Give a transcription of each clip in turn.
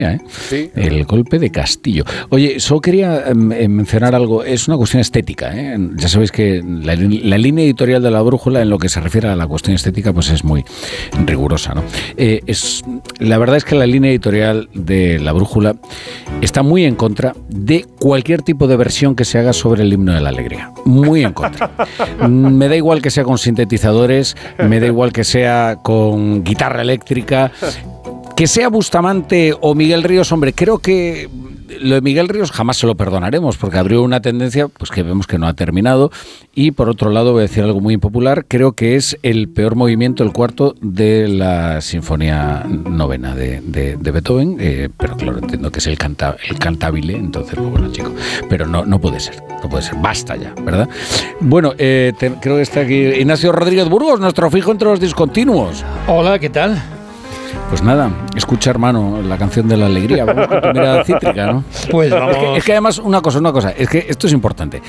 Sí. El golpe de Castillo. Oye, solo quería mencionar algo. Es una cuestión estética, ¿eh? Ya sabéis que la línea editorial de La Brújula, en lo que se refiere a la cuestión estética, pues es muy rigurosa, ¿no? La verdad es que la línea editorial de La Brújula está muy en contra de cualquier tipo de versión que se haga sobre el himno de la alegría. Muy en contra. Me da igual que sea con sintetizadores, me da igual que sea con guitarra eléctrica, que sea Bustamante o Miguel Ríos. Hombre, creo que lo de Miguel Ríos jamás se lo perdonaremos, porque abrió una tendencia pues que vemos que no ha terminado. Y por otro lado, voy a decir algo muy impopular, creo que es el peor movimiento, el cuarto, de la Sinfonía Novena de Beethoven, pero claro, entiendo que es el cantabile, entonces, pues bueno, chico, pero no puede ser, basta ya, ¿verdad? Bueno, creo que está aquí Ignacio Rodríguez Burgos, nuestro fijo entre los discontinuos. Hola, ¿qué tal? Pues nada, escucha, hermano, la canción de la alegría. Vamos con tu mirada cítrica, ¿no? Pues vamos. Es que además, una cosa, es que esto es importante.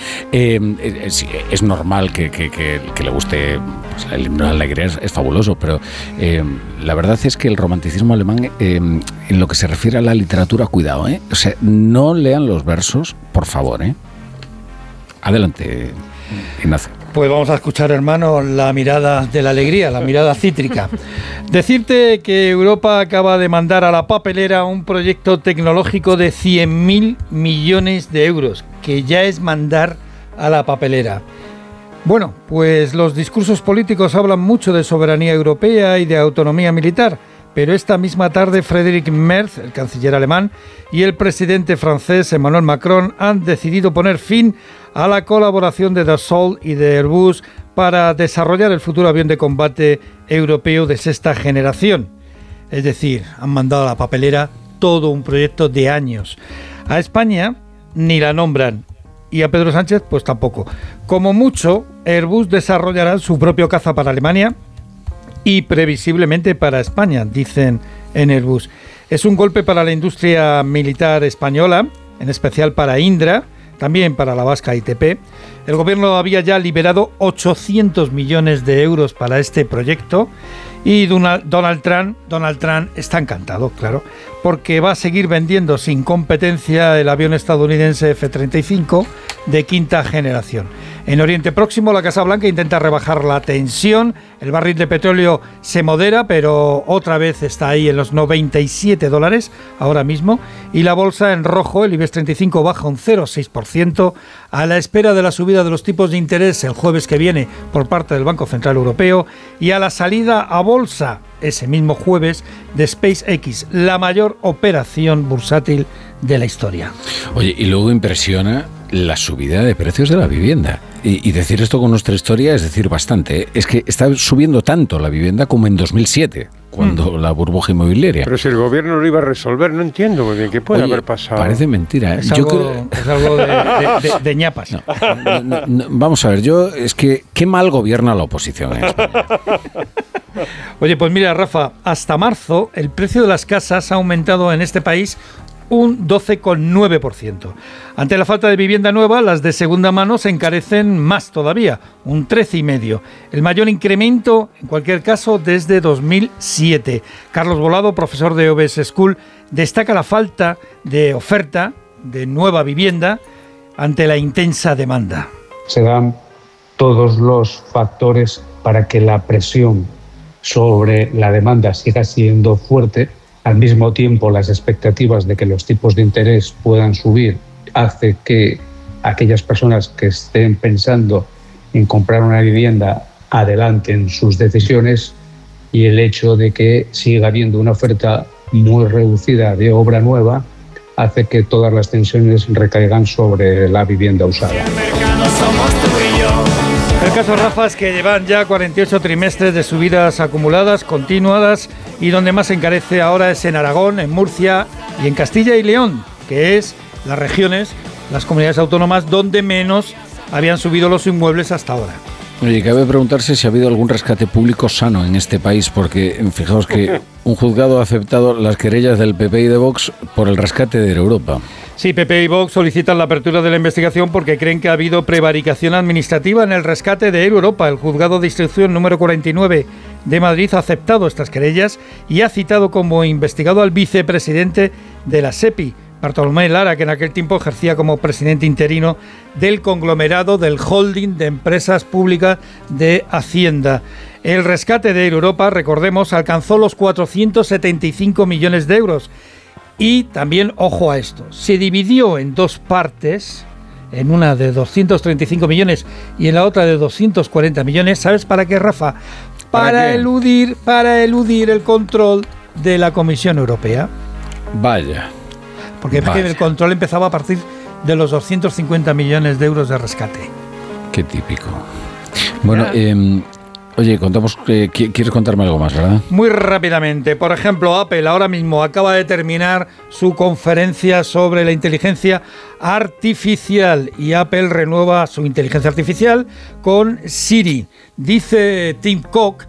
Es normal que le guste, pues, el himno de la alegría, es fabuloso, pero la verdad es que el romanticismo alemán, en lo que se refiere a la literatura, cuidado, ¿eh? O sea, no lean los versos, por favor, ¿eh? Adelante, Ignacio. Pues vamos a escuchar, hermano, la mirada de la alegría, la mirada cítrica. Decirte que Europa acaba de mandar a la papelera un proyecto tecnológico de 100.000 millones de euros, que ya es mandar a la papelera. Bueno, pues los discursos políticos hablan mucho de soberanía europea y de autonomía militar, pero esta misma tarde Friedrich Merz, el canciller alemán, y el presidente francés Emmanuel Macron han decidido poner fin a la colaboración de Dassault y de Airbus para desarrollar el futuro avión de combate europeo de sexta generación. Es decir, han mandado a la papelera todo un proyecto de años. A España ni la nombran, y a Pedro Sánchez pues tampoco. Como mucho, Airbus desarrollará su propio caza para Alemania y previsiblemente para España, dicen en Airbus. Es un golpe para la industria militar española, en especial para Indra, también para la vasca ITP. El gobierno había ya liberado 800 millones de euros para este proyecto y Donald Trump está encantado, claro, porque va a seguir vendiendo sin competencia el avión estadounidense F-35 de quinta generación. En Oriente Próximo, la Casa Blanca intenta rebajar la tensión. El barril de petróleo se modera, pero otra vez está ahí en los $97 ahora mismo. Y la bolsa en rojo, el IBEX 35, baja un 0,6% a la espera de la subida de los tipos de interés el jueves que viene por parte del Banco Central Europeo y a la salida a bolsa ese mismo jueves de SpaceX, la mayor operación bursátil de la historia. Oye, y luego impresiona la subida de precios de la vivienda. Y decir esto con nuestra historia es decir bastante, ¿eh? Es que está subiendo tanto la vivienda como en 2007, cuando la burbuja inmobiliaria. Pero si el gobierno lo iba a resolver, no entiendo muy bien qué puede haber pasado. Parece mentira, ¿eh? Es algo de ñapas. No, vamos a ver, es que qué mal gobierna la oposición en España. Oye, pues mira, Rafa, hasta marzo el precio de las casas ha aumentado en este país un 12,9%. Ante la falta de vivienda nueva, las de segunda mano se encarecen más todavía, un 13,5%. El mayor incremento, en cualquier caso, desde 2007. Carlos Volado, profesor de OBS School, destaca la falta de oferta de nueva vivienda ante la intensa demanda. Se dan todos los factores para que la presión sobre la demanda siga siendo fuerte. Al mismo tiempo, las expectativas de que los tipos de interés puedan subir hace que aquellas personas que estén pensando en comprar una vivienda adelanten sus decisiones, y el hecho de que siga habiendo una oferta muy reducida de obra nueva hace que todas las tensiones recaigan sobre la vivienda usada. El caso, Rafa, es que llevan ya 48 trimestres de subidas acumuladas, continuadas, y donde más se encarece ahora es en Aragón, en Murcia y en Castilla y León, que es las regiones, las comunidades autónomas donde menos habían subido los inmuebles hasta ahora. Oye, cabe preguntarse si ha habido algún rescate público sano en este país, porque fijaos que un juzgado ha aceptado las querellas del PP y de Vox por el rescate de Europa. Sí, PP y Vox solicitan la apertura de la investigación porque creen que ha habido prevaricación administrativa en el rescate de Air Europa. El juzgado de instrucción número 49 de Madrid ha aceptado estas querellas y ha citado como investigado al vicepresidente de la SEPI, Bartolomé Lara, que en aquel tiempo ejercía como presidente interino del conglomerado del holding de empresas públicas de Hacienda. El rescate de Air Europa, recordemos, alcanzó los 475 millones de euros. Y también, ojo a esto, se dividió en dos partes, en una de 235 millones y en la otra de 240 millones. ¿Sabes para qué, Rafa? Para eludir el control de la Comisión Europea. Vaya. Porque el control empezaba a partir de los 250 millones de euros de rescate. Qué típico. Bueno, oye, ¿quieres contarme algo más, verdad? Muy rápidamente. Por ejemplo, Apple ahora mismo acaba de terminar su conferencia sobre la inteligencia artificial y Apple renueva su inteligencia artificial con Siri. Dice Tim Cook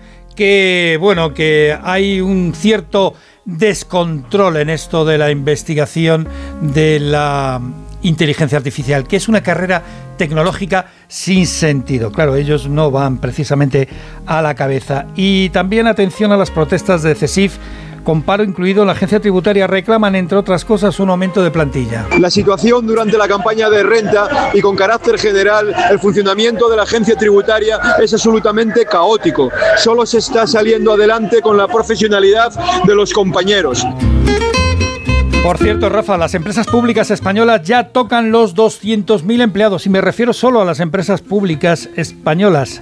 que hay un cierto descontrol en esto de la investigación de la inteligencia artificial, que es una carrera tecnológica sin sentido. Claro, ellos no van precisamente a la cabeza. Y también atención a las protestas de CESIF, con paro incluido. La agencia tributaria reclaman, entre otras cosas, un aumento de plantilla. La situación durante la campaña de renta y con carácter general, el funcionamiento de la agencia tributaria es absolutamente caótico. Solo se está saliendo adelante con la profesionalidad de los compañeros. Por cierto, Rafa, las empresas públicas españolas ya tocan los 200.000 empleados, y me refiero solo a las empresas públicas españolas,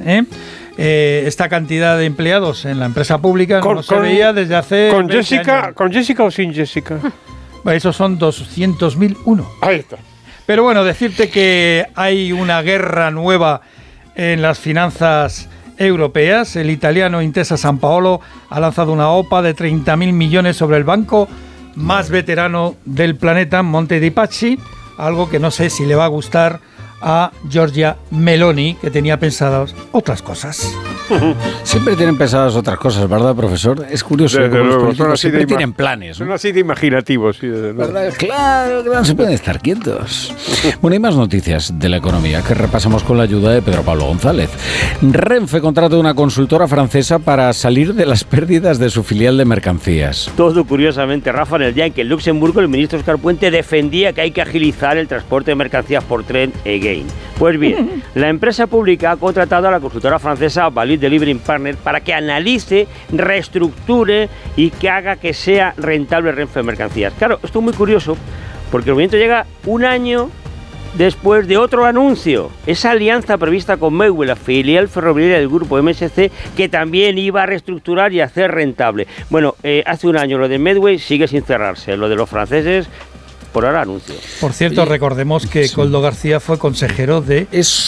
esta cantidad de empleados en la empresa pública no se veía desde hace ¿Con 20 Jessica, años. ¿Con Jessica o sin Jessica? Esos son 200.001. Ahí está. Pero bueno, decirte que hay una guerra nueva en las finanzas europeas. El italiano Intesa Sanpaolo ha lanzado una OPA de 30.000 millones sobre el banco más veterano del planeta, Monte dei Paschi, algo que no sé si le va a gustar a Giorgia Meloni, que tenía pensadas otras cosas. Siempre tienen pensadas otras cosas, ¿verdad, profesor? Es curioso, Desde como los luego, políticos siempre tienen planes, ¿no? Son así de imaginativos, sí, desde luego. ¿Verdad? Claro, no se pueden estar quietos. Bueno, hay más noticias de la economía que repasamos con la ayuda de Pedro Pablo González. Renfe contrata una consultora francesa para salir de las pérdidas de su filial de mercancías. Todo curiosamente, Rafa, en el día en que en Luxemburgo el ministro Óscar Puente defendía que hay que agilizar el transporte de mercancías por tren again. Pues bien, la empresa pública ha contratado a la consultora francesa Value Delivering Partner para que analice, reestructure y que haga que sea rentable Renfe Mercancías. Claro, esto es muy curioso porque el movimiento llega un año después de otro anuncio, esa alianza prevista con Mewe, la filial ferroviaria del grupo MSC, que también iba a reestructurar y hacer rentable. Bueno, hace un año lo de Medway sigue sin cerrarse, lo de los franceses por ahora anuncio. Por cierto, recordemos que Koldo García fue consejero de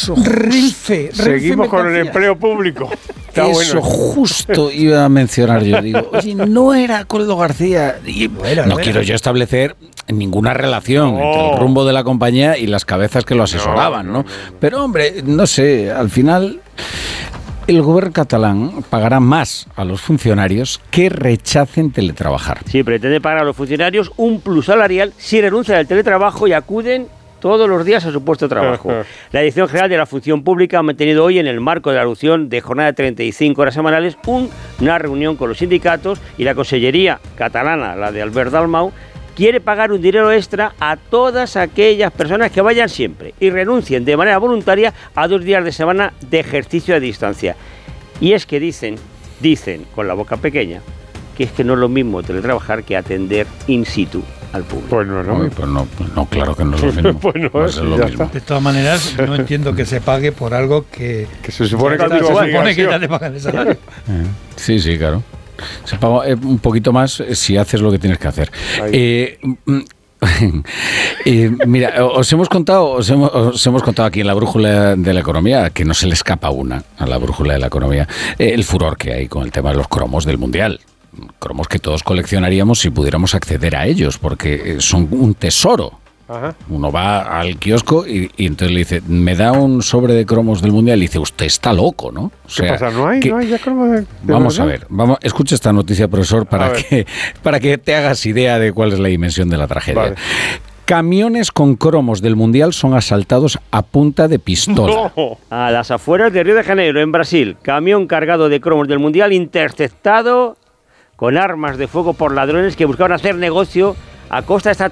Renfe. Seguimos con el empleo público. Está Eso bueno. Justo iba a mencionar yo. Digo, oye, no era Koldo García. Y no quiero yo establecer ninguna relación entre el rumbo de la compañía y las cabezas que lo asesoraban, ¿no? Pero, hombre, no sé, al final el gobierno catalán pagará más a los funcionarios que rechacen teletrabajar. Sí, pretende pagar a los funcionarios un plus salarial si renuncian al teletrabajo y acuden todos los días a su puesto de trabajo. La Dirección General de la Función Pública ha mantenido hoy, en el marco de la reducción de jornada de 35 horas semanales, una reunión con los sindicatos, y la Consellería catalana, la de Albert Dalmau, quiere pagar un dinero extra a todas aquellas personas que vayan siempre y renuncien de manera voluntaria a 2 días de semana de ejercicio a distancia. Y es que dicen con la boca pequeña, que es que no es lo mismo teletrabajar que atender in situ al público. Pues no, Uy, pues no, claro que no es lo mismo. Pues no, No es lo ya mismo. está. De todas maneras, no entiendo que se pague por algo que se supone que ya te pagan el salario. Sí, claro. Se paga un poquito más si haces lo que tienes que hacer. Mira, os hemos contado aquí en la brújula de la economía, que no se le escapa una a la brújula de la economía, el furor que hay con el tema de los cromos del Mundial. Cromos que todos coleccionaríamos si pudiéramos acceder a ellos, porque son un tesoro. Ajá. Uno va al kiosco y entonces le dice, me da un sobre de cromos del Mundial, y dice, usted está loco, ¿no? O sea, ¿Qué pasa? ¿No hay ya cromos de vamos verdad? a ver, escucha esta noticia, profesor, para que te hagas idea de cuál es la dimensión de la tragedia. Vale. Camiones con cromos del Mundial son asaltados a punta de pistola. No. A las afueras de Río de Janeiro, en Brasil, camión cargado de cromos del Mundial interceptado con armas de fuego por ladrones que buscaban hacer negocio a costa de esta